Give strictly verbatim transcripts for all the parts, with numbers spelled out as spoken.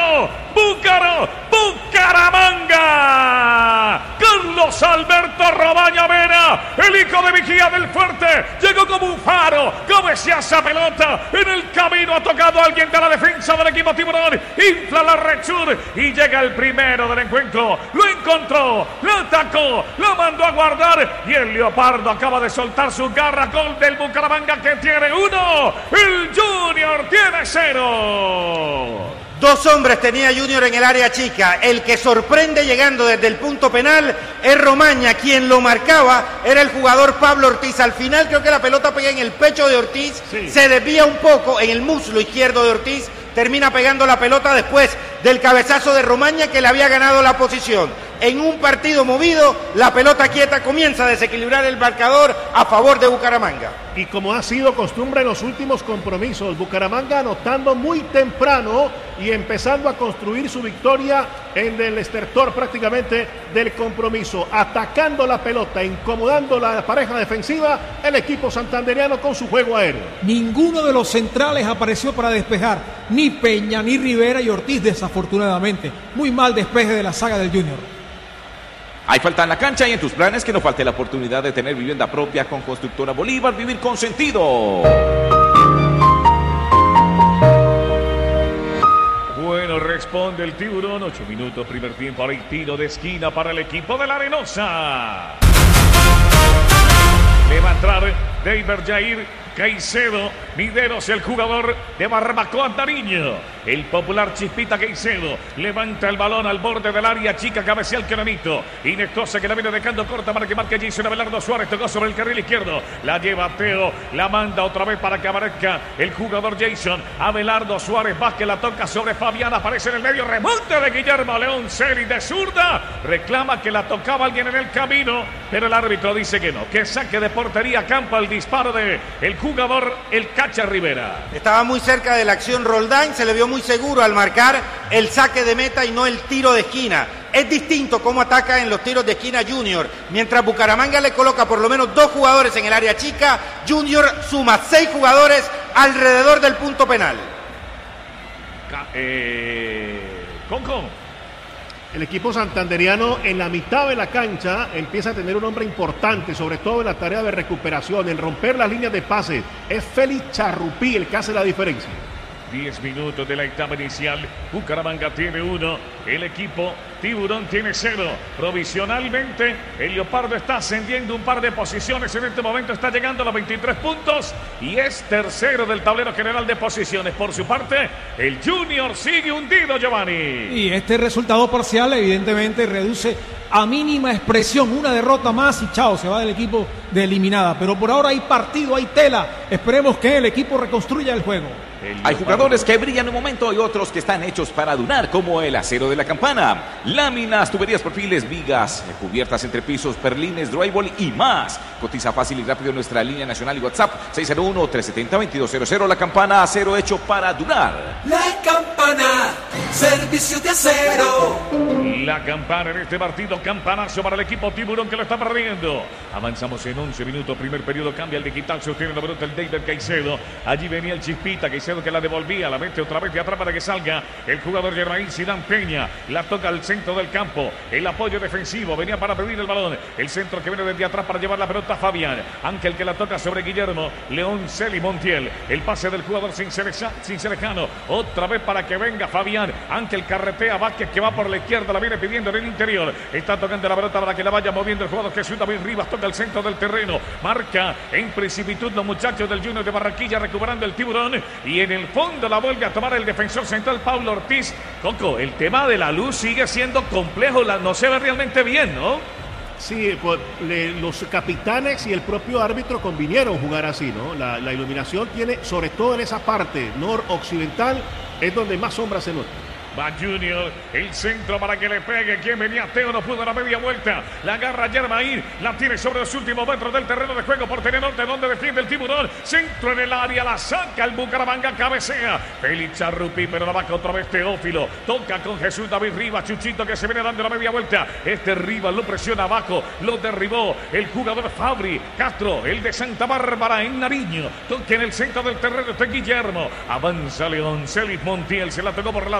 ganó Búcaro, Bucaramanga. Carlos Alberto Romaña Mena, el hijo de Vigía del Fuerte, llegó como un faro, cabecea esa pelota, en el camino ha tocado a alguien de la defensa del equipo Tiburón, infla la red sur y llega el primero del encuentro, lo encontró, lo atacó, lo mandó a guardar y el Leopardo acaba de soltar su garra. Gol del Bucaramanga que tiene uno, el Junior tiene cero. Dos hombres tenía Junior en el área chica. El que sorprende llegando desde el punto penal es Romaña. Quien lo marcaba era el jugador Pablo Ortiz. Al final creo que la pelota pega en el pecho de Ortiz, sí. Se desvía un poco en el muslo izquierdo de Ortiz, termina pegando la pelota después del cabezazo de Romaña que le había ganado la posición. En un partido movido, la pelota quieta comienza a desequilibrar el marcador a favor de Bucaramanga. Y como ha sido costumbre en los últimos compromisos, Bucaramanga anotando muy temprano y empezando a construir su victoria en el estertor prácticamente del compromiso, atacando la pelota, incomodando la pareja defensiva, el equipo santandereano con su juego aéreo. Ninguno de los centrales apareció para despejar, ni Peña, ni Rivera y Ortiz desafortunadamente. Muy mal despeje de la saga del Junior. Hay falta en la cancha y en tus planes que no falte la oportunidad de tener vivienda propia con Constructora Bolívar. Vivir con sentido. Bueno, responde el Tiburón. Ocho minutos, primer tiempo. Ahora hay tiro de esquina para el equipo de la Arenosa. Le va a entrar David Jair Caicedo. Mideros, el jugador de Barbacoa Nariño. El popular Chispita Caicedo levanta el balón al borde del área chica, cabecea el Cananito. Inestosa que la viene dejando corta para que marque Jason Abelardo Suárez. Tocó sobre el carril izquierdo. La lleva Teo. La manda otra vez para que aparezca el jugador Jason Abelardo Suárez. Vázquez la toca sobre Fabián. Aparece en el medio. Remonte de Guillermo León Celi de zurda. Reclama que la tocaba alguien en el camino, pero el árbitro dice que no. Que saque de portería campo el disparo de el jugador, el Cacha Rivera. Estaba muy cerca de la acción Roldán. Se le vio muy seguro al marcar el saque de meta y no el tiro de esquina. Es distinto cómo ataca en los tiros de esquina Junior. Mientras Bucaramanga le coloca por lo menos dos jugadores en el área chica, Junior suma seis jugadores alrededor del punto penal. Eh, Conco. El equipo santanderiano en la mitad de la cancha empieza a tener un hombre importante, sobre todo en la tarea de recuperación, en romper las líneas de pase. Es Félix Charrupí el que hace la diferencia. diez minutos de la etapa inicial. Bucaramanga tiene uno. El equipo Tiburón tiene cero. Provisionalmente, el Leopardo está ascendiendo un par de posiciones. En este momento está llegando a los veintitrés puntos y es tercero del tablero general de posiciones. Por su parte, el Junior sigue hundido, Giovanni. Y este resultado parcial, evidentemente, reduce a mínima expresión. Una derrota más y chao, se va del equipo de eliminada. Pero por ahora hay partido, hay tela. Esperemos que el equipo reconstruya el juego. Hay jugadores que brillan un momento y otros que están hechos para durar, como el acero de la campana. Láminas, tuberías, perfiles, vigas, cubiertas entre pisos, perlines, drywall y más. Cotiza fácil y rápido en nuestra línea nacional y WhatsApp seis cero uno, tres siete cero, dos dos cero cero. La campana, acero hecho para durar. La campana, servicio de acero. La campana en este partido, campanazo para el equipo Tiburón que lo está perdiendo. Avanzamos en once minutos, primer periodo, cambia el digital, sostiene la pelota el David Caicedo. Allí venía el Chispita Caicedo que la devolvía, la mete otra vez de atrás para que salga el jugador Germain Sidán Peña. La toca al centro del campo, el apoyo defensivo, venía para pedir el balón. El centro que viene desde atrás para llevar la pelota a Fabián. Ángel que la toca sobre Guillermo León Celi Montiel. El pase del jugador Cincelejano, otra vez para que venga Fabián. Ángel carretea, Vázquez que va por la izquierda, la viene pidiendo en el interior. Está tocando la pelota para que la vaya moviendo el jugador Jesús David Rivas. Toca el centro del terreno, marca en precipitud los muchachos del Junior de Barranquilla, recuperando el Tiburón. Y en el fondo la vuelve a tomar el defensor central Pablo Ortiz. Coco, el tema de la luz sigue siendo complejo, la, no se ve realmente bien, ¿no? Sí, pues, le, los capitanes y el propio árbitro convinieron jugar así, ¿no? La, la iluminación tiene, sobre todo en esa parte noroccidental, es donde más sombra se nota. Va Junior, el centro para que le pegue. Quien venía, Teo no pudo la media vuelta. La agarra Germain, la tiene sobre los últimos metros del terreno de juego. Portería norte, donde defiende el Tiburón. Centro en el área, la saca el Bucaramanga, cabecea. Félix Charrupí, pero la vaca otra vez Teófilo. Toca con Jesús David Rivas, Chuchito que se viene dando la media vuelta. Este Rivas lo presiona abajo, lo derribó el jugador Fabri Castro, el de Santa Bárbara en Nariño. Toca en el centro del terreno, está Guillermo. Avanza León Celis Montiel, se la tocó por la derecha.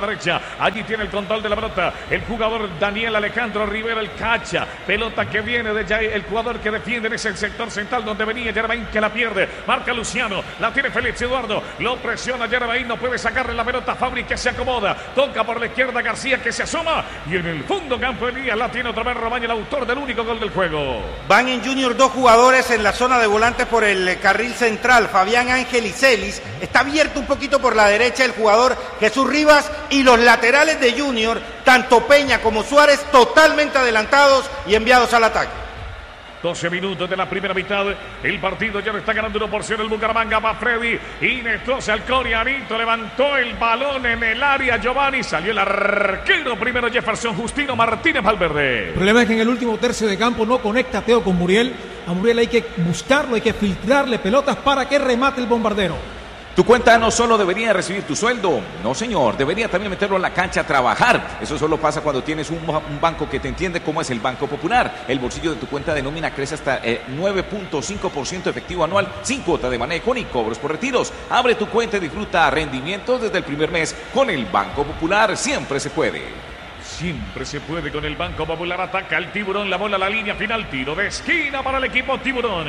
Allí tiene el control de la pelota el jugador Daniel Alejandro Rivera, el cacha. Pelota que viene de ya el jugador que defiende en ese sector central donde venía Germain, que la pierde. Marca Luciano, la tiene Félix Eduardo, lo presiona Germain, no puede sacarle la pelota. Fabri que se acomoda, toca por la izquierda García que se asoma y en el fondo campo Elías la tiene otra vez Romaña, el autor del único gol del juego. Van en Junior dos jugadores en la zona de volantes por el carril central, Fabián Ángel y Celis. Está abierto un poquito por la derecha el jugador Jesús Rivas y los laterales de Junior, tanto Peña como Suárez, totalmente adelantados y enviados al ataque. doce minutos de la primera mitad. El partido ya lo está ganando uno por cero el Bucaramanga. Va Freddy. Inestrosa al Corianito. Levantó el balón en el área. Giovanni. Salió el arquero. Primero Jefferson Justino Martínez Valverde. El problema es que en el último tercio de campo no conecta Teo con Muriel. A Muriel hay que buscarlo, hay que filtrarle pelotas para que remate el bombardero. Tu cuenta no solo debería recibir tu sueldo, no señor, debería también meterlo en la cancha a trabajar. Eso solo pasa cuando tienes un, un banco que te entiende como es el Banco Popular. El bolsillo de tu cuenta de nómina crece hasta eh, nueve punto cinco por ciento efectivo anual, sin cuota de manejo ni cobros por retiros. Abre tu cuenta y disfruta rendimientos desde el primer mes con el Banco Popular. Siempre se puede. Siempre se puede con el Banco Popular. Ataca el Tiburón, la bola a la línea final, tiro de esquina para el equipo Tiburón.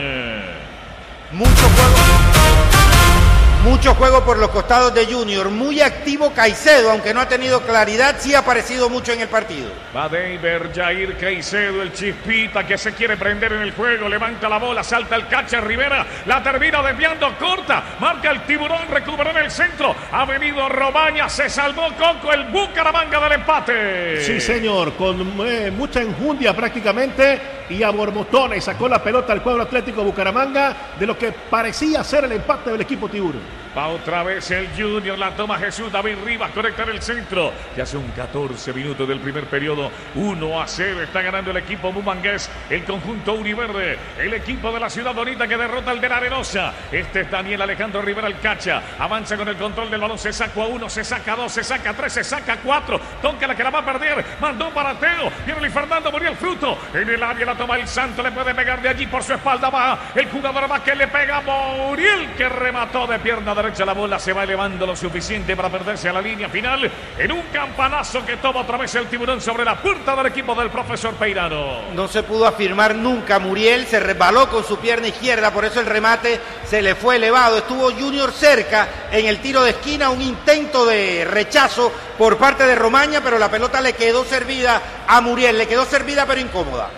Mucho juego. Mucho juego por los costados de Junior, muy activo Caicedo, aunque no ha tenido claridad, sí ha aparecido mucho en el partido. Va Deiber, Jair Caicedo, el Chispita que se quiere prender en el juego, levanta la bola, salta el cacha Rivera, la termina desviando corta, marca el Tiburón, recuperó en el centro, ha venido Romaña, se salvó Coco, el Bucaramanga del empate. Sí señor, con eh, mucha enjundia prácticamente y a borbotones sacó la pelota al cuadro Atlético Bucaramanga de lo que parecía ser el empate del equipo Tiburón. Va otra vez el Junior, la toma Jesús David Rivas, conecta en el centro. Ya son catorce minutos del primer periodo. uno a cero está ganando el equipo bumangués, el conjunto univerde, el equipo de la Ciudad Bonita que derrota al de la Arenosa. Este es Daniel Alejandro Rivera, el cacha. Avanza con el control del balón, se saca a uno, se saca a dos, se saca a tres, se saca a cuatro. Toca la que la va a perder, mandó para Teo. Viene Luis Fernando, murió el fruto. En el área la toma el Santo, le puede pegar de allí por su espalda. Va el jugador va que le pega Muriel, que remató de pierna derecha. La bola se va elevando lo suficiente para perderse a la línea final en un campanazo que toma otra vez el Tiburón sobre la puerta del equipo del profesor Peirano. No se pudo afirmar nunca Muriel, se resbaló con su pierna izquierda, por eso el remate se le fue elevado. Estuvo Junior cerca en el tiro de esquina, un intento de rechazo por parte de Romaña, pero la pelota le quedó servida a Muriel, le quedó servida pero incómoda.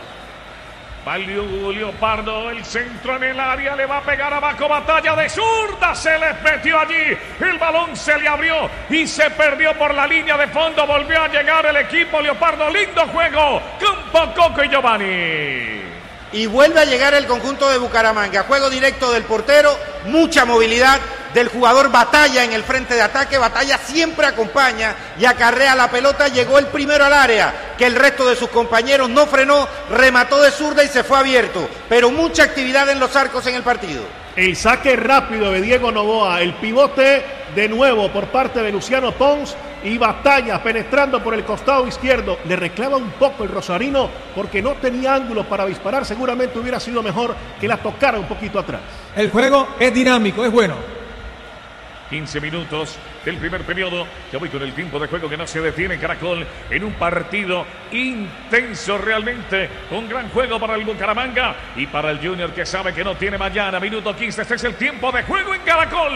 Valió Leopardo, el centro en el área, le va a pegar abajo, batalla de zurda, se les metió allí, el balón se le abrió y se perdió por la línea de fondo, volvió a llegar el equipo Leopardo, lindo juego, Campo Coco y Giovanni. Y vuelve a llegar el conjunto de Bucaramanga, juego directo del portero, mucha movilidad del jugador Batalla en el frente de ataque. Batalla siempre acompaña y acarrea la pelota, llegó el primero al área, que el resto de sus compañeros no frenó, remató de zurda y se fue abierto, pero mucha actividad en los arcos en el partido. El saque rápido de Diego Novoa, el pivote de nuevo por parte de Luciano Pons y Batalla penetrando por el costado izquierdo. Le reclama un poco el rosarino porque no tenía ángulo para disparar, seguramente hubiera sido mejor que la tocara un poquito atrás. El juego es dinámico, es bueno. quince minutos del primer periodo. Ya voy con el tiempo de juego que no se detiene. Caracol en un partido intenso realmente. Un gran juego para el Bucaramanga y para el Junior que sabe que no tiene mañana. Minuto quince. Este es el tiempo de juego en Caracol.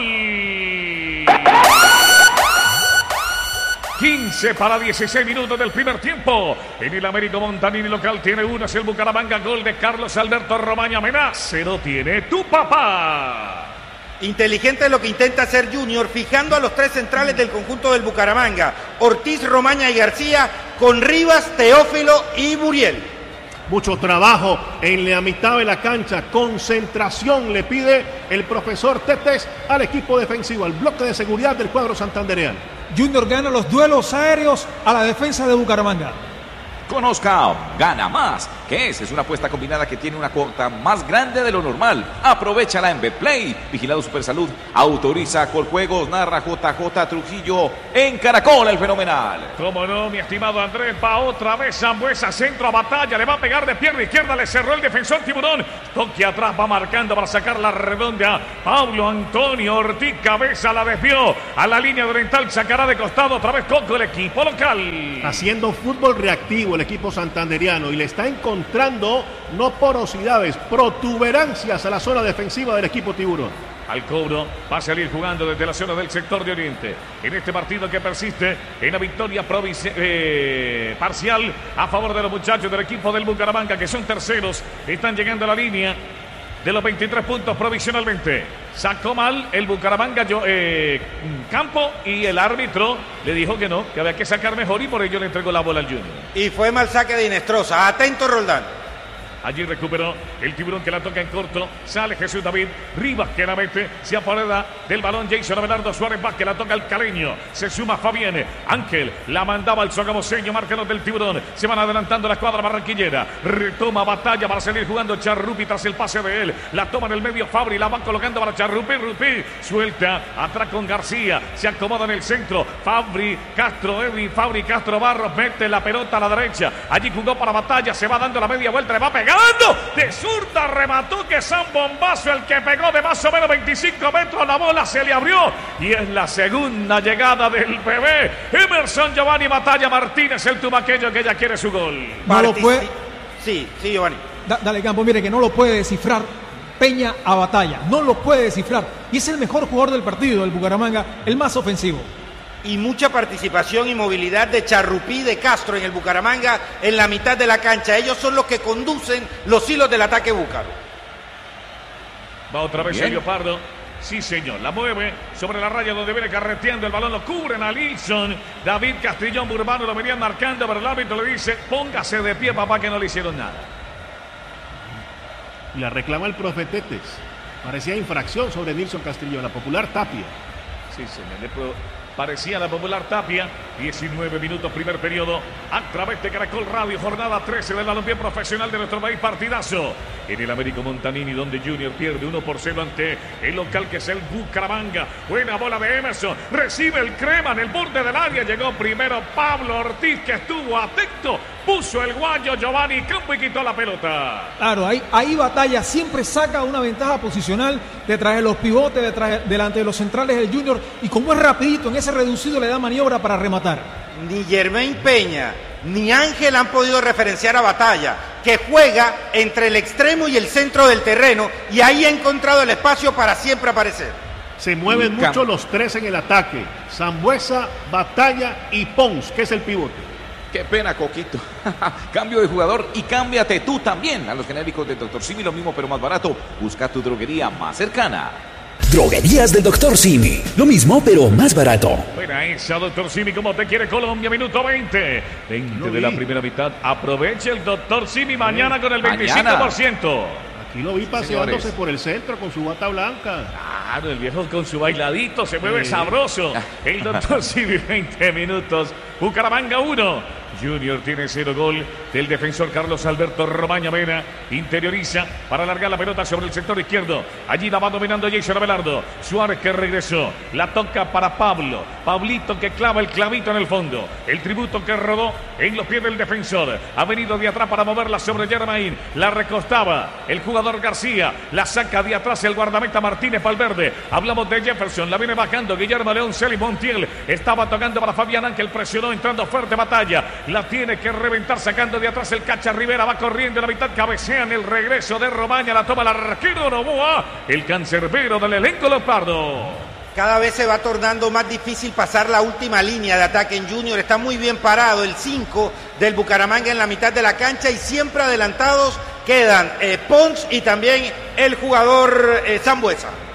quince para dieciséis minutos del primer tiempo. En el Américo Montanini local tiene uno. Es el Bucaramanga. Gol de Carlos Alberto Romaña Mena. Cero tiene tu papá. Inteligente lo que intenta hacer Junior, fijando a los tres centrales del conjunto del Bucaramanga, Ortiz, Romaña y García, con Rivas, Teófilo y Muriel. Mucho trabajo en la mitad de la cancha, concentración le pide el profesor Tetes al equipo defensivo, al bloque de seguridad del cuadro santandereano. Junior gana los duelos aéreos a la defensa de Bucaramanga. Conozca, gana más ¿Qué es? Es una apuesta combinada que tiene una cuota más grande de lo normal. Aprovechala en Betplay. Vigilado Supersalud. Autoriza Coljuegos. Narra J J Trujillo en Caracol, el fenomenal. Cómo no, mi estimado Andrés. Va otra vez Sambuesa, centro a Batalla. Le va a pegar de pierna izquierda. Le cerró el defensor Tiburón. Toque atrás, va marcando para sacar la redonda. Pablo Antonio Ortiz, cabeza, la desvió a la línea oriental. Sacará de costado otra vez Coco, el equipo local. Haciendo fútbol reactivo el equipo santanderiano y le está encontrando no porosidades, protuberancias a la zona defensiva del equipo Tiburón. Al cobro va a salir jugando desde la zona del sector de Oriente. En este partido que persiste en la victoria eh, parcial a favor de los muchachos del equipo del Bucaramanga, que son terceros, están llegando a la línea de los veintitrés puntos provisionalmente. Sacó mal el Bucaramanga yo, eh, Campo, y el árbitro le dijo que no, que había que sacar mejor, y por ello le entregó la bola al Junior. Y fue mal saque de Inestrosa. Atento, Roldán. Allí recuperó el Tiburón, que la toca en corto. Sale Jesús David Rivas, que la mete. Se apodera del balón Jason Abelardo Suárez Vázquez, la toca el caleño. Se suma Fabián Ángel. La mandaba al sogamoseño, márcanos del Tiburón. Se van adelantando la escuadra barranquillera. Retoma Batalla para salir jugando Charrupi tras el pase de él. La toma en el medio Fabri. La van colocando para Charrupi. Rupi suelta atrás con García. Se acomoda en el centro. Fabri, Castro, Edwin, Fabri, Castro Barros. Mete la pelota a la derecha. Allí jugó para Batalla. Se va dando la media vuelta. Le va a pegar. De zurda remató, que San Bombazo, el que pegó de más o menos veinticinco metros, la bola se le abrió y es la segunda llegada del bebé Emerson Giovanni Batalla Martínez, el tubaqueño, que ya quiere su gol. No lo puede. Sí, sí, Giovanni. Da, dale, Campo, mire que no lo puede descifrar Peña a Batalla, no lo puede descifrar y es el mejor jugador del partido, el Bucaramanga, el más ofensivo. Y mucha participación y movilidad de Charrupí, de Castro en el Bucaramanga en la mitad de la cancha. Ellos son los que conducen los hilos del ataque búcaro. Va otra vez Sergio Pardo. Sí, señor. La mueve sobre la raya donde viene carreteando el balón. Lo cubren a Nilsson. David Castrillón Burbano lo venían marcando, pero el árbitro le dice: póngase de pie, papá, que no le hicieron nada. Y la reclama el profe Tetes. Parecía infracción sobre Nilsson Castrillón, la popular Tapia. Sí, señor. Le pro... Parecía la popular Tapia. diecinueve minutos, primer periodo, a través de Caracol Radio, jornada trece del balompié profesional de nuestro país. Partidazo en el Américo Montanini, donde Junior pierde uno por cero ante el local, que es el Bucaramanga. Buena bola de Emerson, recibe el crema en el borde del área. Llegó primero Pablo Ortiz, que estuvo atento, puso el guayo Giovanni Campo y quitó la pelota. Claro, ahí, ahí Batalla siempre saca una ventaja posicional detrás de los pivotes, detrás, delante de los centrales del Junior, y como es rapidito, en ese reducido le da maniobra para rematar. Ni Germain Peña ni Ángel han podido referenciar a Batalla, que juega entre el extremo y el centro del terreno, y ahí ha encontrado el espacio para siempre aparecer. Se mueven mucho Cam- los tres en el ataque: Sambuesa, Batalla y Pons, que es el pivote. Qué pena, Coquito. Cambio de jugador y cámbiate tú también a los genéricos de Doctor Simi, lo mismo pero más barato. Busca tu droguería más cercana. Droguerías del Doctor Simi. Lo mismo, pero más barato. Buena esa, Doctor Simi, como te quiere Colombia. Minuto veinte. veinte de la primera mitad. Aproveche el Doctor Simi mañana con el veinticinco por ciento. Aquí lo vi paseándose Señores. por el centro con su bata blanca. Claro, el viejo con su bailadito se mueve sí. sabroso. El Doctor Simi, veinte minutos. Bucaramanga uno. Junior tiene cero, gol del defensor Carlos Alberto Romaña Mena. Interioriza para alargar la pelota sobre el sector izquierdo. Allí la va dominando Jason Abelardo. Suárez, que regresó. La toca para Pablo. Pablito, que clava el clavito en el fondo. El tributo que rodó en los pies del defensor. Ha venido de atrás para moverla sobre Germain. La recostaba el jugador García. La saca de atrás el guardameta Martínez Valverde. Hablamos de Jefferson. La viene bajando Guillermo León Celis Montiel. Estaba tocando para Fabián Ángel. Presionó, entrando fuerte Batalla. La tiene que reventar, sacando de atrás el Cacha Rivera. Va corriendo en la mitad, cabecean el regreso de Romaña. La toma el arquero Novoa, el cancerbero del elenco Leopardo. Cada vez se va tornando más difícil pasar la última línea de ataque en Junior. Está muy bien parado el cinco del Bucaramanga en la mitad de la cancha, y siempre adelantados quedan eh, Pons y también el jugador eh, Sambuesa.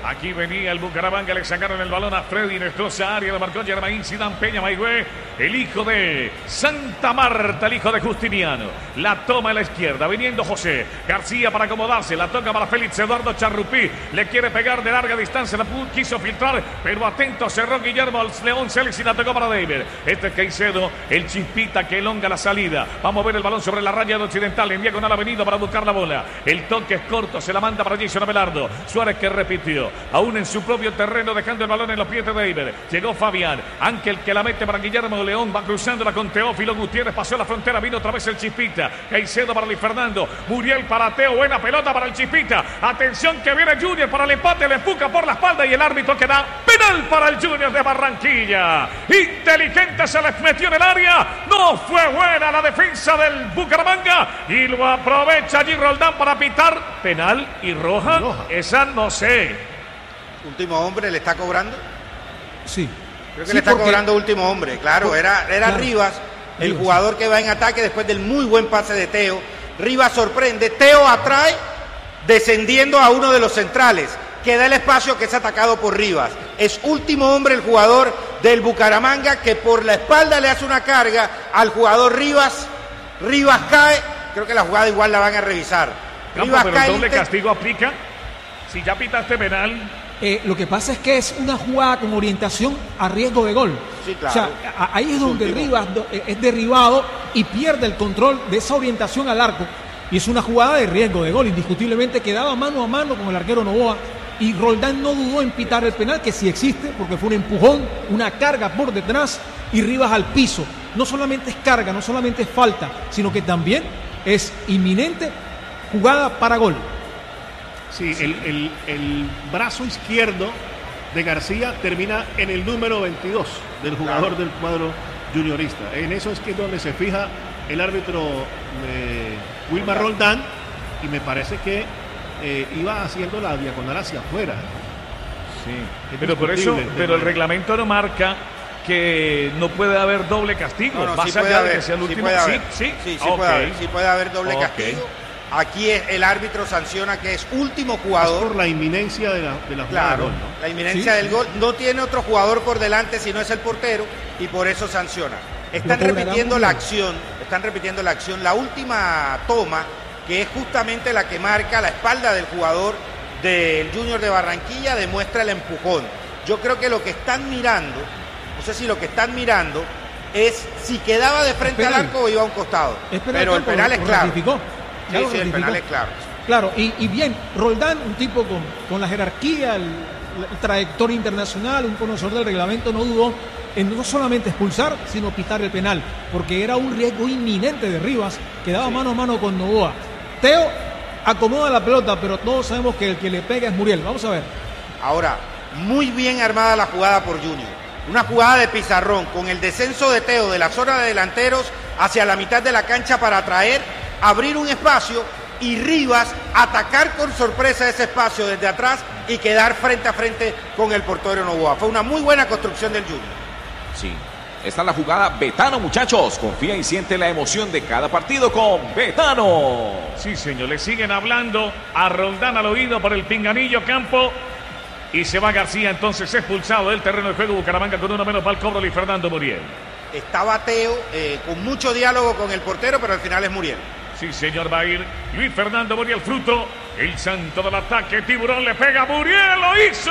Aquí venía el Bucaramanga, le sacaron el balón a Freddy Nestroza, área lo marcó Germain Zidane Peña Maigüe, el hijo de Santa Marta, el hijo de Justiniano. La toma a la izquierda, viniendo José García para acomodarse, la toca para Félix Eduardo Charrupí, le quiere pegar de larga distancia, la quiso filtrar, pero atento, cerró Guillermo León Celis y la tocó para David. Este es Caicedo, el Chispita que elonga la salida. Vamos a ver el balón sobre la raya de Occidental, en diagonal avenida para buscar la bola. El toque es corto, se la manda para Jason Abelardo. Suárez que repitió, aún en su propio terreno, dejando el balón en los pies de David. Llegó Fabián, Ángel que la mete para Guillermo León, va cruzándola con Teófilo Gutiérrez, pasó la frontera, vino otra vez el Chispita. Caicedo para Luis Fernando, Muriel para Teo, buena pelota para el Chispita. Atención que viene Junior para el empate, le empuja por la espalda y el árbitro que da penal para el Junior de Barranquilla. Inteligente, se les metió en el área, no fue buena la defensa del Bucaramanga y lo aprovecha allí Roldán para pitar penal y roja. roja. Esa no sé. Último hombre le está cobrando. Sí. Creo que sí, le está porque... cobrando último hombre. Claro, era, era claro. Rivas, el Rivas. jugador que va en ataque después del muy buen pase de Teo. Rivas sorprende, Teo atrae descendiendo a uno de los centrales. Queda el espacio que es atacado por Rivas. Es último hombre el jugador del Bucaramanga que por la espalda le hace una carga al jugador Rivas. Rivas cae. Creo que la jugada igual la van a revisar. Campo, Rivas pero cae. el doble inter... castigo aplica. Si ya pitaste penal. Eh, lo que pasa es que es una jugada con orientación a riesgo de gol. Sí, claro. O sea, a, ahí es donde último. Rivas do, es derribado y pierde el control de esa orientación al arco. Y es una jugada de riesgo de gol. Indiscutiblemente quedaba mano a mano con el arquero Novoa. Y Roldán no dudó en pitar el penal, que sí existe, porque fue un empujón, una carga por detrás y Rivas al piso. No solamente es carga, no solamente es falta, sino que también es inminente jugada para gol. Sí, el, el, el brazo izquierdo de García termina en el número veintidós del jugador del cuadro juniorista. En eso es que es donde se fija el árbitro eh, Wilmar Roldán, y me parece que eh, iba haciendo la diagonal hacia afuera. Sí, Es pero por eso, discutible, pero el tema. reglamento no marca que no puede haber doble castigo. No, no, más sí puede allá de haber, que sea el sí último. puede haber. Sí, sí, sí, sí Ok. puede haber, sí puede haber doble Ok. castigo. Aquí es, el árbitro sanciona que es último Es jugador. por la inminencia de la, de la jugada Claro, de gol, ¿no? la inminencia Sí. del gol. No tiene otro jugador por delante si no es el portero y por eso sanciona. Están Lo cobrará repitiendo muy la bien. acción, están repitiendo la acción. La última toma, que es justamente la que marca la espalda del jugador del Junior de Barranquilla, demuestra el empujón. Yo creo que lo que están mirando, no sé si lo que están mirando es si quedaba de frente Es penal. al arco o iba a un costado. Es penal, Pero el Campo, penal lo- es lo claro. ratificó. Ya Sí, lo sí, el ratificó. penal es claro. Claro, y, y bien, Roldán, un tipo con, con la jerarquía, el, la trayectoria internacional, un conocedor del reglamento, no dudó en no solamente expulsar, sino pitar el penal, porque era un riesgo inminente de Rivas, que daba Sí. mano a mano con Novoa. Teo acomoda la pelota, pero todos sabemos que el que le pega es Muriel. Vamos a ver. Ahora, muy bien armada la jugada por Junior. Una jugada de pizarrón con el descenso de Teo de la zona de delanteros hacia la mitad de la cancha para atraer, abrir un espacio y Rivas atacar con sorpresa ese espacio desde atrás y quedar frente a frente con el portero Novoa. Fue una muy buena construcción del Junior. Sí. Esta es la jugada Betano, muchachos. Confía y siente la emoción de cada partido con Betano. Sí, señor, le siguen hablando a Roldán al oído por el pinganillo Campo. Y se va García, entonces expulsado del terreno de juego. Bucaramanga con uno menos para el cobro y Fernando Muriel. Estaba Teo eh, con mucho diálogo con el portero, pero al final es Muriel. Sí, señor, va a ir Luis Fernando Muriel Fruto. El santo del ataque. Tiburón le pega a Muriel. ¡Lo hizo!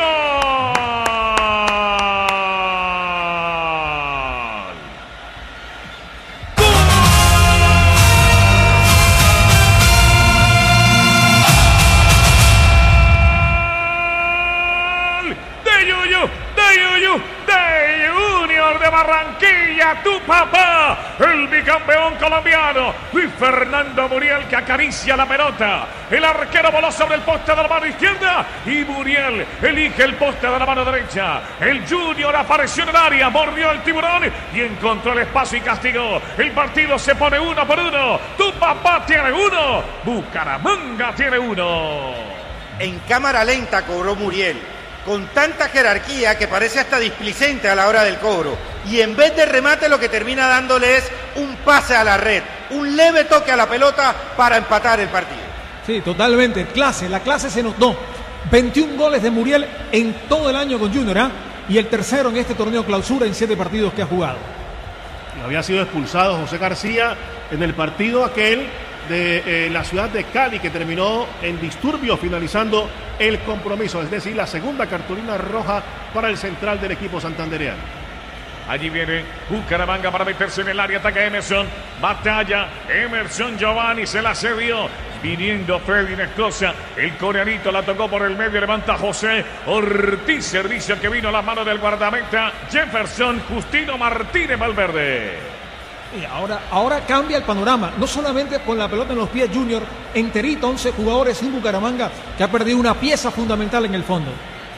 de Junior de Barranquilla, tu papá, el bicampeón colombiano, Luis Fernando Muriel, que acaricia la pelota. El arquero voló sobre el poste de la mano izquierda y Muriel elige el poste de la mano derecha. El Junior apareció en el área, mordió el tiburón y encontró el espacio y castigó. El partido se pone uno por uno. Tu papá tiene uno, Bucaramanga tiene uno. En cámara lenta cobró Muriel, con tanta jerarquía que parece hasta displicente a la hora del cobro. Y en vez de remate lo que termina dándole es un pase a la red, un leve toque a la pelota para empatar el partido. Sí, totalmente. Clase, la clase se notó. veintiún goles de Muriel en todo el año con Junior, ¿eh? Y el tercero en este torneo clausura en siete partidos que ha jugado. Había sido expulsado José García en el partido aquel de eh, la ciudad de Cali, que terminó en disturbio finalizando el compromiso, es decir, la segunda cartulina roja para el central del equipo santandereano. Allí viene Bucaramanga para meterse en el área, ataca Emerson, batalla, Emerson Giovanni se la cedió, viniendo Freddy Nescosa, el coreanito la tocó por el medio, levanta José Ortiz, servicio que vino a la mano del guardameta Jefferson Justino Martínez Valverde. Y ahora, ahora cambia el panorama, no solamente con la pelota en los pies Junior, enterito, once jugadores sin Bucaramanga, que ha perdido una pieza fundamental en el fondo.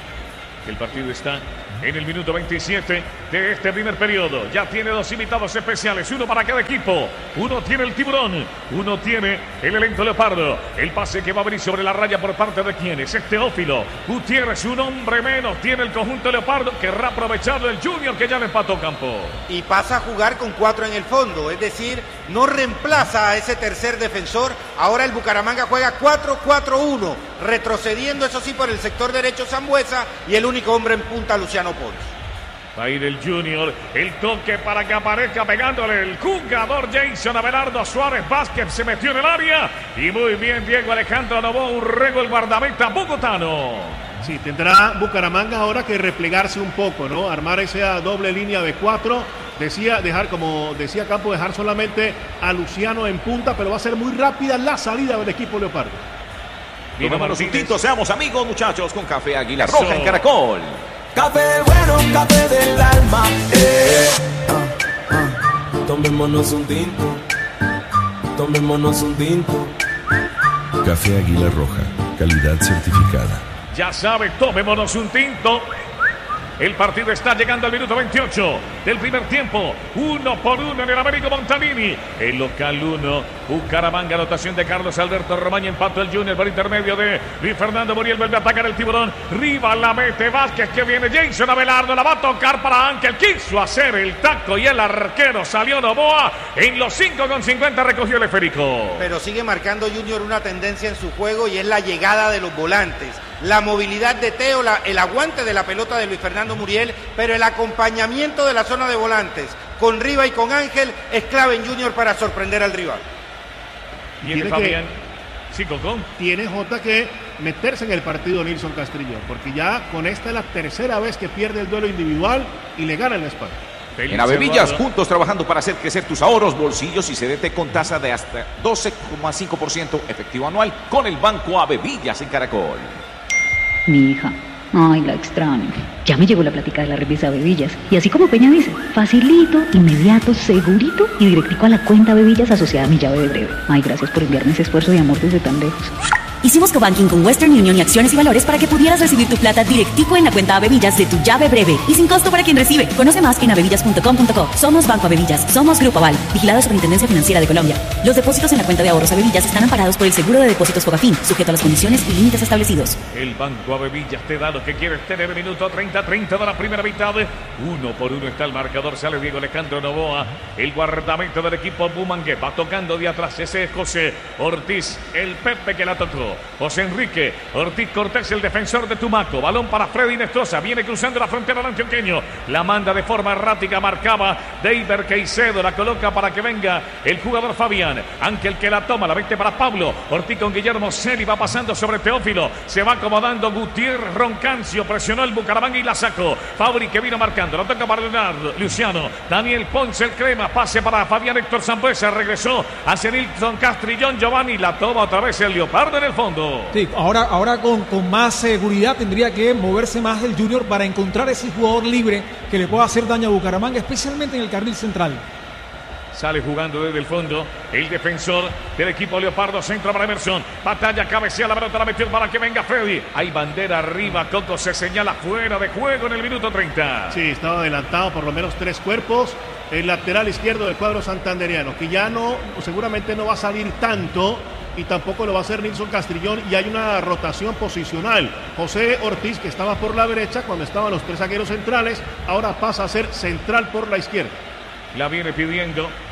El partido está en el minuto veintisiete de este primer periodo. Ya tiene dos invitados especiales, uno para cada equipo. Uno tiene el Tiburón, uno tiene el elenco Leopardo. El pase que va a venir sobre la raya por parte de quienes es Teófilo Gutiérrez, un hombre menos tiene el conjunto Leopardo. Querrá aprovecharlo el Junior, que ya le empató campo. Y pasa a jugar con cuatro en el fondo, es decir, no reemplaza a ese tercer defensor. Ahora el Bucaramanga juega cuatro cuatro uno, retrocediendo eso sí por el sector derecho Sambuesa, y el único hombre en punta Luciano Pons. Va a ir el Junior, el toque para que aparezca pegándole el jugador Jason Abelardo Suárez Vázquez, se metió en el área y muy bien Diego Alejandro Novoa Urrego, el guardameta bogotano. Sí, tendrá Bucaramanga ahora que replegarse un poco, ¿no? Armar esa doble línea de cuatro. Decía dejar, como decía Campo, dejar solamente a Luciano en punta, pero va a ser muy rápida la salida del equipo Leopardo. Tomémonos un tinto, seamos amigos, muchachos, con Café Águila Roja en Caracol. Café bueno, café del alma. Eh. Ah, ah. Tomémonos un tinto. Tomémonos un tinto. Café Águila Roja, calidad certificada. Ya sabe, tomémonos un tinto. El partido está llegando al minuto veintiocho del primer tiempo. Uno por uno en el Américo Montanini. El local uno. Bucaramanga, anotación de Carlos Alberto Romaña. Empató el Junior por intermedio de Luis Fernando Muriel. Vuelve a atacar el Tiburón. Riva la mete Vázquez, que viene Jason Abelardo. La va a tocar para Ángel. Quiso hacer el taco y el arquero salió Novoa. En los cinco con cincuenta recogió el esférico. Pero sigue marcando Junior una tendencia en su juego, y es la llegada de los volantes. La movilidad de Teo, la, el aguante de la pelota de Luis Fernando Muriel, pero el acompañamiento de la zona de volantes con Riva y con Ángel es clave en Junior para sorprender al rival. Viene Tiene Fabián. que- Sí, Cocón. Tiene J que meterse en el partido Nilson Castrillón, porque ya con esta es la tercera vez que pierde el duelo individual y le gana en la espalda. Félix En Avevillas, Eduardo. juntos trabajando para hacer crecer tus ahorros, bolsillos y C D T con tasa de hasta doce coma cinco por ciento efectivo anual con el Banco Avevillas en Caracol. Mi hija, ay, la extraño. Ya me llegó la plática de la revista Avevillas. Y así como Peña dice, facilito, inmediato, segurito y directico a la cuenta Avevillas asociada a mi llave de breve. Ay, gracias por enviarme ese esfuerzo de amor desde tan lejos. Hicimos cobanking con Western Union y Acciones y Valores para que pudieras recibir tu plata directico en la cuenta Avevillas de tu llave breve y sin costo para quien recibe. Conoce más en avevillas punto com punto co. Somos Banco Avevillas, somos Grupo Aval, vigilado Superintendencia Financiera de Colombia. Los depósitos en la cuenta de ahorros Avevillas están amparados por el Seguro de Depósitos Fogafín, sujeto a las condiciones y límites establecidos. El Banco Avevillas te da lo que quieres tener. Minuto treinta treinta de la primera mitad. Uno por uno está el marcador. Sale Diego Alejandro Novoa, el guardamento del equipo Bumangue. Va tocando de atrás. Ese es José Ortiz, el Pepe que la tocó. José Enrique Ortiz Cortés, el defensor de Tumaco. Balón para Freddy Nestroza. Viene cruzando la frontera del antioqueño. La manda de forma errática. Marcaba Deiber Caicedo. La coloca para que venga el jugador Fabián. Ángel que la toma. La vente para Pablo. Ortiz con Guillermo Celi. Va pasando sobre Teófilo. Se va acomodando Gutiérrez Roncancio. Presionó el Bucaramanga y la sacó. Fabri que vino marcando. La toca para Leonardo Luciano. Daniel Ponce el crema. Pase para Fabián Héctor Zambuesa. Regresó hacia Nilson Castrillón. Giovanni la toma otra vez el Leopardo en el fondo. Sí, ahora, ahora con, con más seguridad tendría que moverse más el Junior para encontrar ese jugador libre que le pueda hacer daño a Bucaramanga, especialmente en el carril central. Sale jugando desde el fondo el defensor del equipo Leopardo. Centro para Emerson. Batalla, cabecea la pelota, la metió para que venga Freddy. Hay bandera arriba. Coco se señala fuera de juego en el minuto treinta. Sí, estaba adelantado por lo menos tres cuerpos. El lateral izquierdo del cuadro santandereano, que ya no, seguramente no va a salir tanto. Y tampoco lo va a hacer Nilson Castrillón, y hay una rotación posicional. José Ortiz, que estaba por la derecha cuando estaban los tres zagueros centrales, ahora pasa a ser central por la izquierda. La viene pidiendo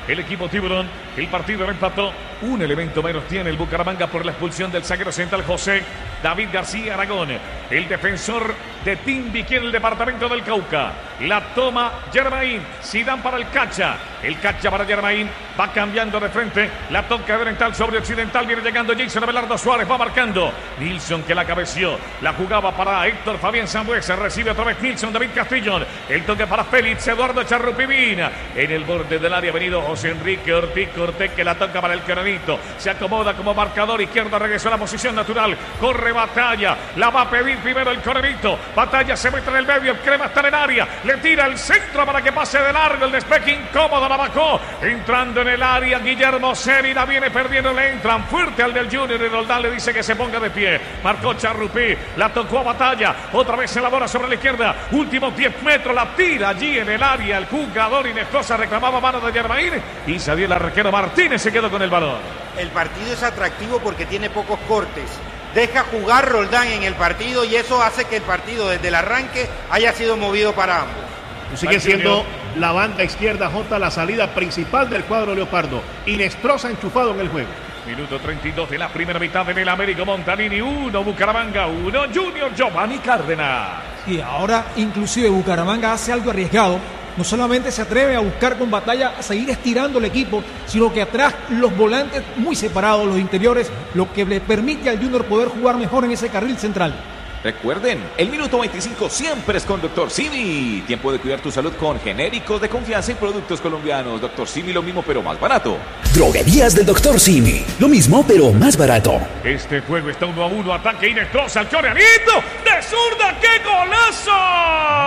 el equipo Tiburón. El partido lo empató. Un elemento menos tiene el Bucaramanga por la expulsión del zaguero central José David García Aragón. El defensor de Timbi aquí en el departamento del Cauca. La toma Germain. Zidane para el Cacha. El Cacha para Germain. Va cambiando de frente. La toca de oriental sobre occidental. Viene llegando Jason Abelardo Suárez. Va marcando. Nilsson que la cabeció. La jugaba para Héctor Fabián Sambuesa. Recibe otra vez Nilsson. David Castillón. El toque para Félix Eduardo Charrupivina. En el borde del área ha venido José Enrique Ortiz Cortés que la toca para el Cananito. Se acomoda como marcador izquierdo. Regresó a la posición natural. Corre Batalla. La va a pedir primero el Cananito. Batalla se mete en el medio. El Crema está en el área. Le tira el centro para que pase de largo. El despeje incómodo. La bajó. Entrando en el área. Guillermo Seri la viene perdiendo. Le entran fuerte al del Junior. Y Roldán le dice que se ponga de pie. Marcó Charrupí. La tocó a Batalla. Otra vez se elabora sobre la izquierda. Últimos diez metros. La tira allí en el área. El jugador Inestrosa reclamaba mano de Germain. Y salió el arquero Martínez. Se quedó con el balón. El partido es atractivo porque tiene pocos cortes. Deja jugar Roldán en el partido y eso hace que el partido desde el arranque haya sido movido para ambos. Sigue siendo la banda izquierda J la salida principal del cuadro leopardo. Inestrosa enchufado en el juego. Minuto treinta y dos de la primera mitad en el Américo Montanini. Uno Bucaramanga, uno Junior Giovanni Cárdenas. Y ahora inclusive Bucaramanga hace algo arriesgado. No solamente se atreve a buscar con Batalla a seguir estirando el equipo, sino que atrás los volantes muy separados, los interiores, lo que le permite al Junior poder jugar mejor en ese carril central. Recuerden, el minuto veinticinco siempre es con Doctor Simi. Tiempo de cuidar tu salud con genéricos de confianza y productos colombianos. Doctor Simi, lo mismo pero más barato. Droguerías del Doctor Simi. Lo mismo pero más barato. Este juego está uno a uno. Ataque Inestrosa al Chorianito. De zurda, ¡qué golazo!